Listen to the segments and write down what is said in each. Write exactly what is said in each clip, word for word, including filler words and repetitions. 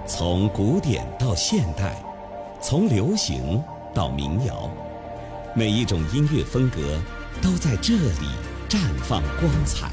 从古典到现代，从流行到民谣，每一种音乐风格都在这里绽放光彩。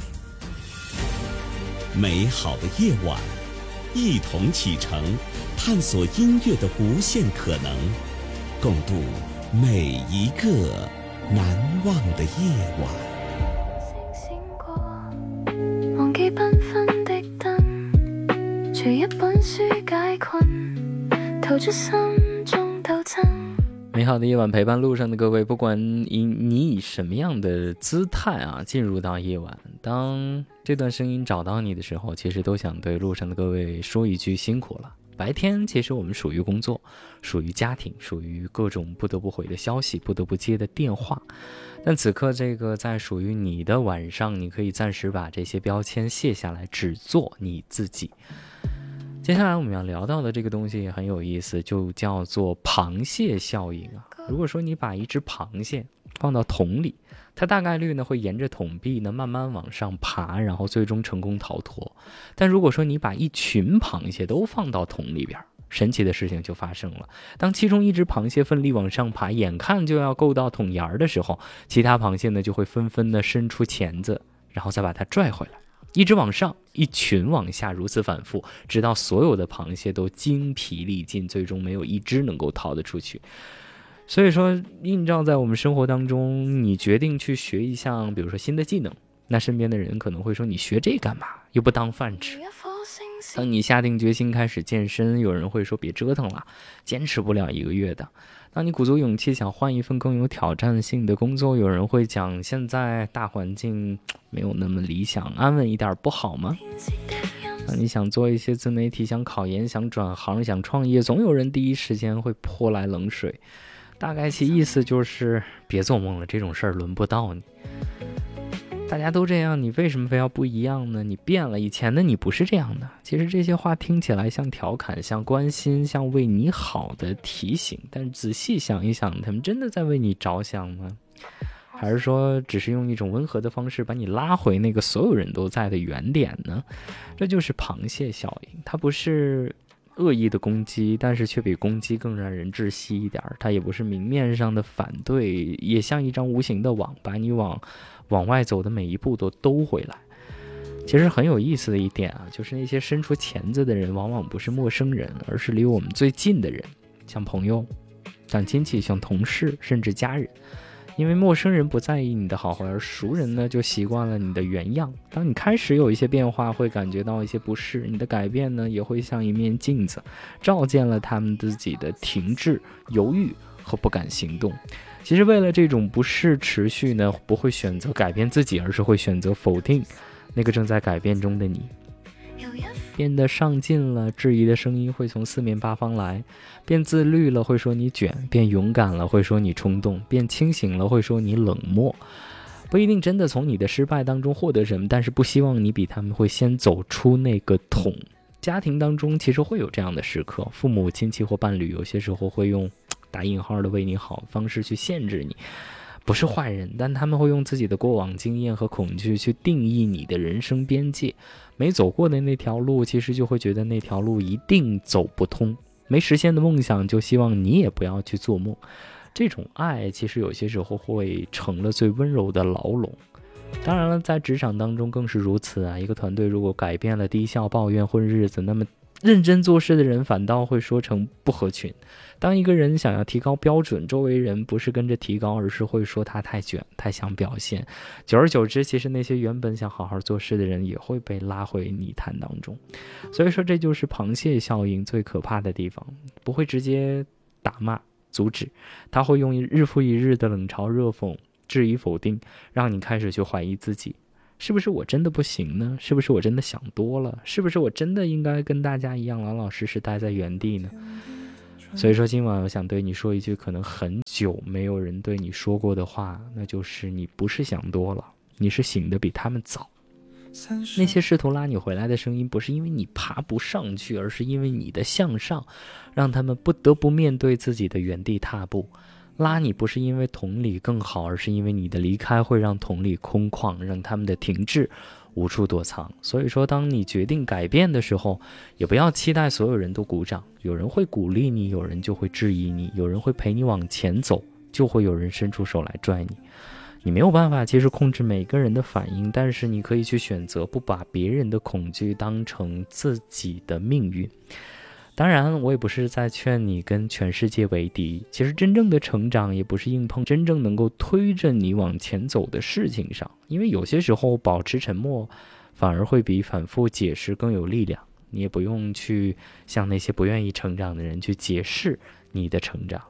美好的夜晚，一同启程，探索音乐的无限可能，共度每一个难忘的夜晚。 醒過，忘記繽紛的燈，隨一本書解困，逃出心中鬥爭。 美好的夜晚，陪伴路上的各位，不管以你以什么样的姿态啊进入到夜晚，当这段声音找到你的时候，其实都想对路上的各位说一句辛苦了。白天其实我们属于工作，属于家庭，属于各种不得不回的消息，不得不接的电话，但此刻这个在属于你的晚上，你可以暂时把这些标签卸下来，只做你自己。接下来我们要聊到的这个东西也很有意思，就叫做螃蟹效应啊。如果说你把一只螃蟹放到桶里，它大概率呢会沿着桶壁呢慢慢往上爬，然后最终成功逃脱。但如果说你把一群螃蟹都放到桶里边，神奇的事情就发生了。当其中一只螃蟹奋力往上爬，眼看就要够到桶沿的时候，其他螃蟹呢就会纷纷的伸出钳子，然后再把它拽回来。一直往上，一群往下，如此反复，直到所有的螃蟹都精疲力尽，最终没有一只能够逃得出去。所以说，映照在我们生活当中，你决定去学一项比如说新的技能，那身边的人可能会说，你学这干嘛，又不当饭吃。当你下定决心开始健身，有人会说别折腾了，坚持不了一个月的。当你鼓足勇气想换一份更有挑战性的工作，有人会讲现在大环境没有那么理想，安稳一点不好吗？当你想做一些自媒体，想考研，想转行，想创业，总有人第一时间会泼来冷水。大概其意思就是别做梦了，这种事儿轮不到你。大家都这样，你为什么非要不一样呢？你变了，以前的你不是这样的。其实这些话听起来像调侃，像关心，像为你好的提醒，但仔细想一想，他们真的在为你着想吗？还是说只是用一种温和的方式把你拉回那个所有人都在的原点呢？这就是螃蟹效应，它不是恶意的攻击，但是却比攻击更让人窒息一点。它也不是明面上的反对，也像一张无形的网，把你往往外走的每一步都兜回来。其实很有意思的一点啊，就是那些伸出钳子的人往往不是陌生人，而是离我们最近的人，像朋友，像亲戚，像同事，甚至家人。因为陌生人不在意你的好坏，而熟人呢就习惯了你的原样。当你开始有一些变化，会感觉到一些不适，你的改变呢也会像一面镜子，照见了他们自己的停滞、犹豫和不敢行动。其实为了这种不适持续呢，不会选择改变自己，而是会选择否定那个正在改变中的你。变得上进了，质疑的声音会从四面八方来；变自律了，会说你卷；变勇敢了，会说你冲动；变清醒了，会说你冷漠。不一定真的从你的失败当中获得什么，但是不希望你比他们会先走出那个桶。家庭当中其实会有这样的时刻，父母、亲戚或伴侣有些时候会用打引号的为你好方式去限制你。不是坏人，但他们会用自己的过往经验和恐惧去定义你的人生边界。没走过的那条路，其实就会觉得那条路一定走不通。没实现的梦想，就希望你也不要去做梦。这种爱其实有些时候会成了最温柔的牢笼。当然了，在职场当中更是如此啊。一个团队如果改变了低效、抱怨、混日子，那么认真做事的人反倒会说成不合群。当一个人想要提高标准，周围人不是跟着提高，而是会说他太卷，太想表现。久而久之，其实那些原本想好好做事的人也会被拉回泥潭当中。所以说这就是螃蟹效应最可怕的地方，不会直接打骂阻止，他会用日复一日的冷嘲热讽、质疑否定，让你开始去怀疑自己。是不是我真的不行呢？是不是我真的想多了？是不是我真的应该跟大家一样老老实实待在原地呢？所以说今晚我想对你说一句可能很久没有人对你说过的话，那就是你不是想多了，你是醒得比他们早。那些试图拉你回来的声音，不是因为你爬不上去，而是因为你的向上让他们不得不面对自己的原地踏步。拉你不是因为同理更好，而是因为你的离开会让同理空旷，让他们的停滞无处躲藏。所以说当你决定改变的时候，也不要期待所有人都鼓掌，有人会鼓励你，有人就会质疑你，有人会陪你往前走，就会有人伸出手来拽你。你没有办法其实控制每个人的反应，但是你可以去选择不把别人的恐惧当成自己的命运。当然我也不是在劝你跟全世界为敌，其实真正的成长也不是硬碰真正能够推着你往前走的事情上，因为有些时候保持沉默反而会比反复解释更有力量。你也不用去向那些不愿意成长的人去解释你的成长。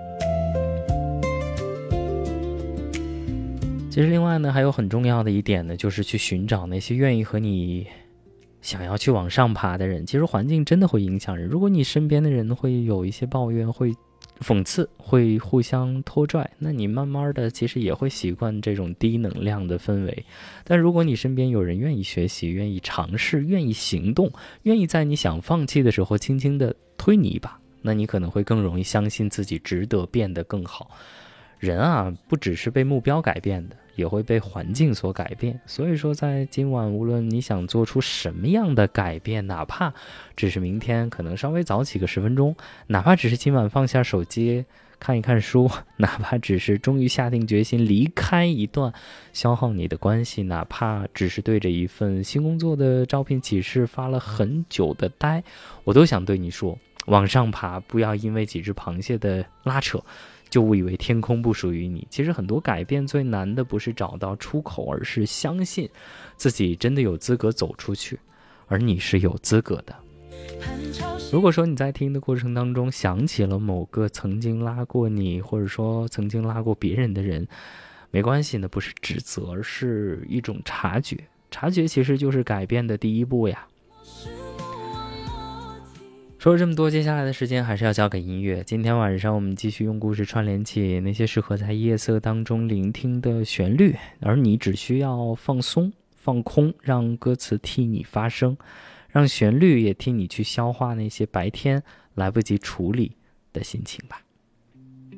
其实另外呢，还有很重要的一点呢，就是去寻找那些愿意和你想要去往上爬的人。其实环境真的会影响人，如果你身边的人会有一些抱怨，会讽刺，会互相拖拽，那你慢慢的其实也会习惯这种低能量的氛围。但如果你身边有人愿意学习，愿意尝试，愿意行动，愿意在你想放弃的时候轻轻的推你一把，那你可能会更容易相信自己值得变得更好。人啊，不只是被目标改变的，也会被环境所改变。所以说在今晚，无论你想做出什么样的改变，哪怕只是明天可能稍微早起个十分钟，哪怕只是今晚放下手机看一看书，哪怕只是终于下定决心离开一段消耗你的关系，哪怕只是对着一份新工作的招聘启事发了很久的呆，我都想对你说，往上爬，不要因为几只螃蟹的拉扯就误以为天空不属于你。其实很多改变最难的不是找到出口，而是相信自己真的有资格走出去，而你是有资格的。如果说你在听的过程当中想起了某个曾经拉过你，或者说曾经拉过别人的人，没关系呢，不是指责，而是一种察觉。察觉其实就是改变的第一步呀。说了这么多，接下来的时间还是要交给音乐。今天晚上我们继续用故事串联起那些适合在夜色当中聆听的旋律，而你只需要放松放空，让歌词替你发声，让旋律也替你去消化那些白天来不及处理的心情吧。